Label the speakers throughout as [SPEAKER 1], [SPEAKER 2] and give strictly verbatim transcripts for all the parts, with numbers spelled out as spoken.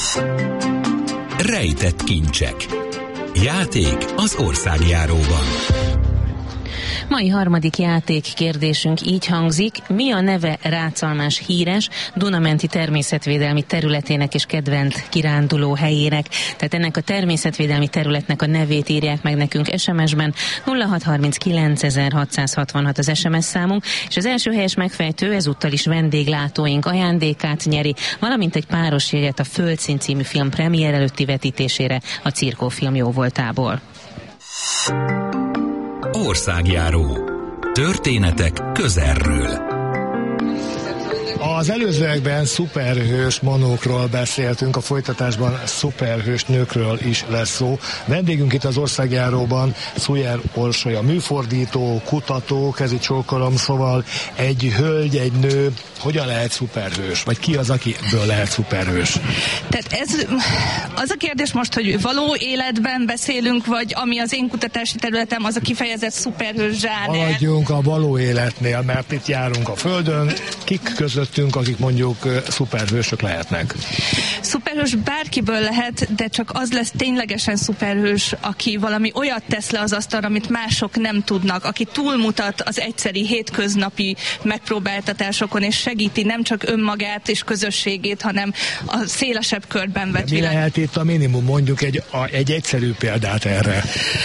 [SPEAKER 1] Rejtett kincsek. Játék az országjáróban.
[SPEAKER 2] Mai harmadik játék kérdésünk így hangzik: mi a neve Ráczalmás híres Duna-menti természetvédelmi területének és kedvenc kiránduló helyének? Tehát ennek a természetvédelmi területnek a nevét írják meg nekünk es em es-ben. nulla hat harminckilenc ezerhatszázhatvanhat az es em es számunk, és az első helyes megfejtő ezúttal is vendéglátóink ajándékát nyeri, valamint egy páros jegyet a Földszín című film premier előtti vetítésére a Cirkó film jóvoltából.
[SPEAKER 1] Országjáró. Történetek közelről.
[SPEAKER 3] Az előzőekben szuperhős manókról beszéltünk, a folytatásban szuperhős nőkről is lesz szó. Vendégünk itt az országjáróban Szujer Orsolya, műfordító, kutató, kezi csókolom, szóval egy hölgy, egy nő, hogyan lehet szuperhős? Vagy ki az, akiből lehet szuperhős?
[SPEAKER 4] Tehát ez az a kérdés most, hogy való életben beszélünk, vagy ami az én kutatási területem, az a kifejezett szuperhős zsáner.
[SPEAKER 3] Maradjunk a való életnél, mert itt járunk a Földön. Kik közöttünk, akik mondjuk szuperhősök lehetnek?
[SPEAKER 4] Szuperhős bárkiből lehet, de csak az lesz ténylegesen szuperhős, aki valami olyat tesz le az asztalra, amit mások nem tudnak, aki túlmutat az egyszeri, hétköznapi megpróbáltatásokon, és segíti nem csak önmagát és közösségét, hanem a szélesebb körben vett
[SPEAKER 3] világ. Mi lehet itt a minimum? Mondjuk egy, a, egy egyszerű példát erre.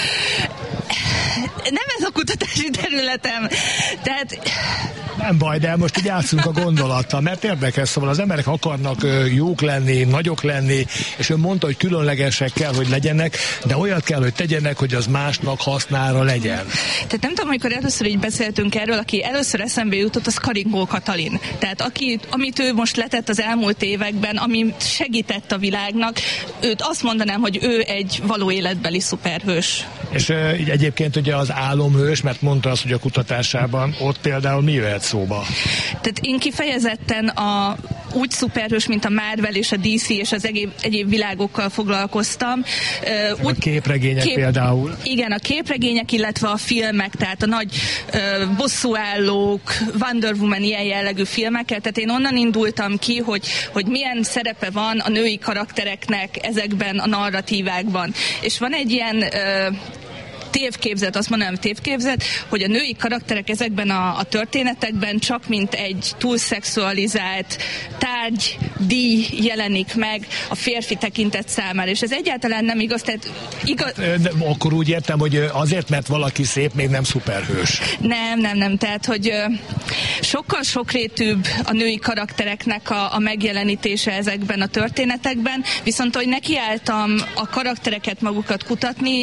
[SPEAKER 4] Nem ez a kutatási területem. Tehát...
[SPEAKER 3] Nem baj, de most így játszunk a gondolattal, mert érdekes, szóval az emberek akarnak jók lenni, nagyok lenni, és ön mondta, hogy különlegesek kell, hogy legyenek, de olyat kell, hogy tegyenek, hogy az másnak hasznára legyen.
[SPEAKER 4] Tehát nem tudom, amikor először így beszéltünk erről, aki először eszembe jutott, az Karingó Katalin. Tehát aki, amit ő most letett az elmúlt években, ami segített a világnak, őt azt mondanám, hogy ő egy való életbeli szuperhős.
[SPEAKER 3] És uh, egyébként ugye az álomhős, mert mondta azt, hogy a kutatásában ott például mi jöhet szóba?
[SPEAKER 4] Tehát én kifejezetten a, úgy szuperhős, mint a Marvel és a dé cé és az egyéb, egyéb világokkal foglalkoztam.
[SPEAKER 3] Uh, úgy, a képregények kép, például.
[SPEAKER 4] Igen, a képregények, illetve a filmek, tehát a nagy uh, bosszúállók, Wonder Woman, ilyen jellegű filmekkel. Tehát én onnan indultam ki, hogy, hogy milyen szerepe van a női karaktereknek ezekben a narratívákban. És van egy ilyen uh, tévképzet, azt mondanám tévképzet, hogy a női karakterek ezekben a, a történetekben csak mint egy túlszexualizált tárgy, díj jelenik meg a férfi tekintet számára, és ez egyáltalán nem igaz. Tehát igaz...
[SPEAKER 3] De akkor úgy értem, hogy azért, mert valaki szép, még nem szuperhős.
[SPEAKER 4] Nem, nem, nem. Tehát, hogy sokkal sokrétűbb a női karaktereknek a, a megjelenítése ezekben a történetekben, viszont hogy nekiálltam a karaktereket magukat kutatni,